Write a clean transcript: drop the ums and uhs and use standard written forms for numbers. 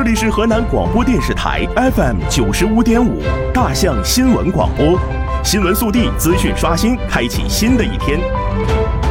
这里是河南广播电视台 FM 95.5大象新闻广播，新闻速递，资讯刷新，开启新的一天。